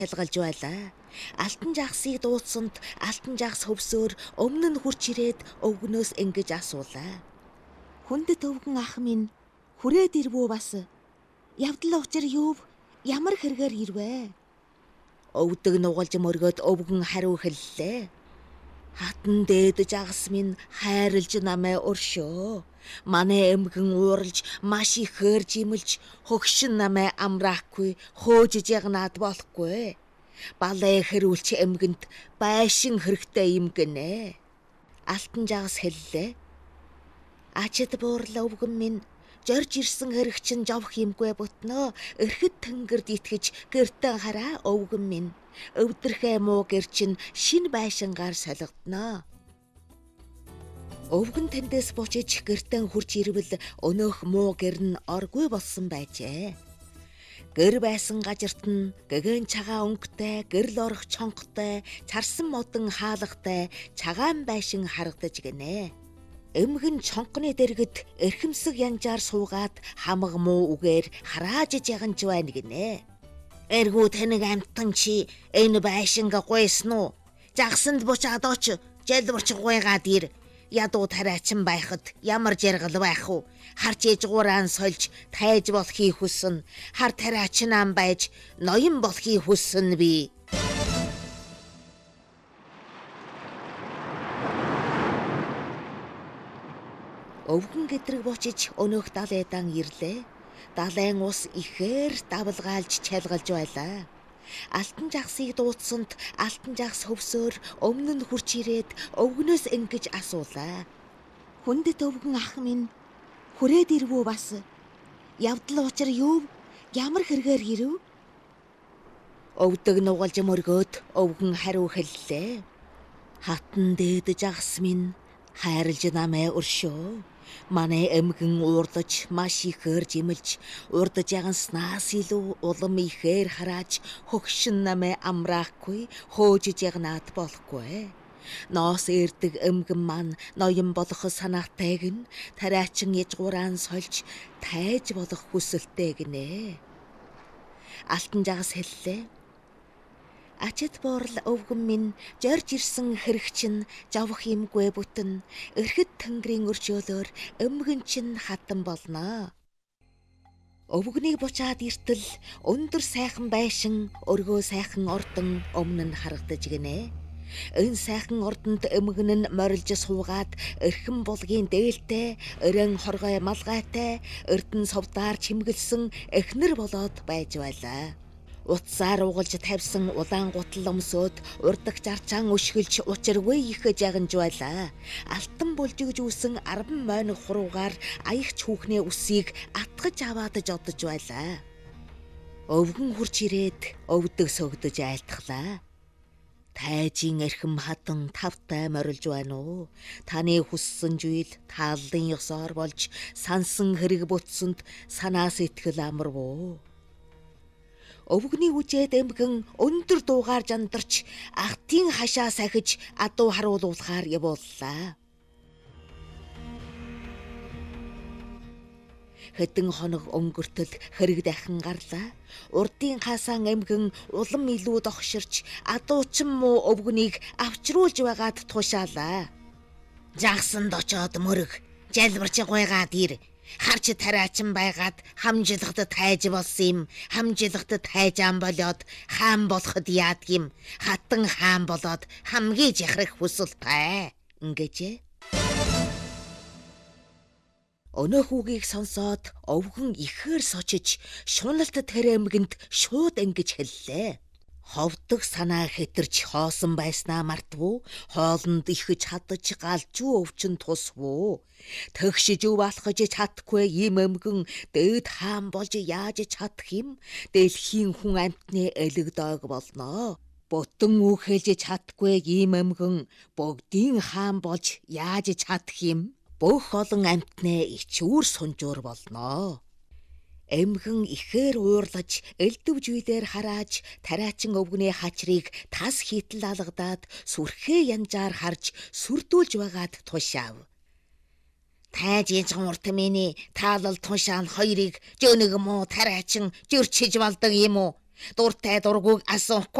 ялгалж байлаа. Алтан жагсыг дууцсанд алтан жагс хөвсөөр өмнө нь хурч ирээд өвгнөөс ингэж асуулаа. Хүндэт өвгөн ах минь хүрээд ирвүү бас? Явдал учир юу? Ямар хэрэгээр ирвэ? Өвдөг нугалж мөргөөд өвгөн хариу хэллээ. Хатан дээд жагс минь хайрлж намайг өршөө. Манай эмгэн ууралж маш ихээр жимэлж хөгшин намайг амраахгүй хоожж ягнаад болохгүй. Балай хэрүүлч эмгэнд байшин хэрэгтэй юм гинэ. Алтан жагс хэллээ. Ачид буурал өвгөн минь жорж ирсэн хэрэг чинь жовх юмгүй бүтнөө. Эрхэд тэнгэрд итгэж гэртэн хараа өвгөн минь. Өвдөрхөө муу гэр чинь шин байшингаар солигдноо. Өвгөн тэндээс бочиж гэртэн хурж ирвэл өнөөх муу гэр нь оргүй болсон байжээ. Гэр байсан газарт нь гэгэн цагаан өнгөтэй, гэрэл орох чонготой, чарсан модон хаалгатай цагаан байшин харагдаж гинэ. Эмгэн чонгоны дэргэд эрхэмсэг янжаар суугаад хамаг муу үгээр хараажж яганж байна гинэ. Эргүү тэнэг амттан чи энэ байшинга гуйсан уу? Жагсанд бучаад оч жэлбэрч гуйгаад ир. Ядуу тариачин байхад ямар жаргал байх вэ? Харч ээжгуурaan сольж тайж болохыг хүснэ. Хар тариачинан байж ноён болохыг хүснэ би. Өвгөн гэдрэг бочиж өнөөх далайдан ирлээ. Далайн ус ихээр давлгаалж чалгалж байлаа. Алтан жагсыг дууцсанд алтан жагс хөвсөөр өмнө нь хурч ирээд өвгнөөс ингэж асуулаа. Хүндэт өвгөн ах минь хүрээд ирвүү бас? Явдал учир юу? Ямар хэрэгээр ирэв? Өвдөг нугалж мөргөөд өвгөн хариу хэллээ. Хатан дээд жагс минь хайрлж намайг өршөө. Манай эмгэн уурлаж маш ихээр жимэлж урдж яганснаас илүү улам ихээр харааж хөгшин намайг амраахгүй хоожж ягнаад болохгүй. Ноос эрдэг эмгэн маань ноён болох санаатайг нь тариачин ээжгуурaan сольж тайж болох хүсэлтэй гинэ. Алтан жагс хэллээ. Ачид буурал өвгөн минь жорж ирсэн хэрэг чинь жовх юмгүй бүтэн. Эрхэд тэнгэрийн өршөөлөөр эмгэн чинь хатан болноо. Өвгөнийг бучаад иртэл өндөр сайхан байшин өргөө сайхан ордон өмнө нь харагдаж гинэ. Энэ сайхан ордонд эмгэн нь морилж суугаад эрхэм булгийн дээлтэй, өрөн хоргой малгайтай, эрдэн совдаар чимгэлсэн эхнэр болоод байж байлаа. Утсаар угалж тавьсан улаан гутал өмсөд урдагч арчаан өшгөлж учиргүй ихэж яганж байлаа. Алтан булжигж үүсэн 10 мойног хуруугаар аягч хүүхнээ үсийг атгаж аваад жодож байлаа. Өвгөн хурж ирээд өвдөг сөгдөж айлтглаа. Тайжийн эрхэм хатан тавтай морилж байна уу? Таны хүссэн зүйл тааллын ёсоор болж сансан хэрэг бүтсэнд санаас итгэл амарвуу. Өвгөний үжээд эмгэн өндөр дуугаар жандарч алтын хашаа сахиж адуу харуулуулахаар явууллаа. Хэдэн хоног өнгөртөл хэрэг дахин гарлаа. Урдын хаасан эмгэн улам илүү догширч адуучин муу өвгөнийг авчруулж байгаад тушаалаа. Жагсанд очоод мөрөг, жалбарч гуйгаад ир. Харч тариачин байгаад хамжилгад тайж болсон юм. Хамжилгад тайжаан болоод хаан болоход яадаг юм. Хатан хаан болоод хамгийн жахрах хүсэлтэй. Ингэжээ. Өнөөх үгийг сонсоод өвгөн ихээр сочиж шуналт тэр эмгэнд шууд ингэж хэллээ. Ховдог санаа хэтэрч хоосон байснаа мартвуу, хоолнд ихэж хадаж галжуу өвчин тусвуу. Тэгшиж өв алхаж чадахгүй ийм эмгэн дээд хаан болж яаж чадах юм? Дэлхийн хүн амьтны элэгдог болноо. Бүтэн үхэлж чадахгүй ийм эмгэн бүгдийн хаан болж яаж чадах юм? Бүх олон амьтны ичүүр сунжуур болноо. Эмгэн ихээр уурлаж элдв жүйлээр харааж тариачин өвгөний хачрыг тас хитэл алгадаад сүрхээ янжаар харж сүрдүүлж байгаад тушаав. Тайж ээжгэн урт миний таалал тушаан хоёрыг жөнөг муу тариачин жөрчиж болдог юм уу? Дуртай дургүйг асуухгүй.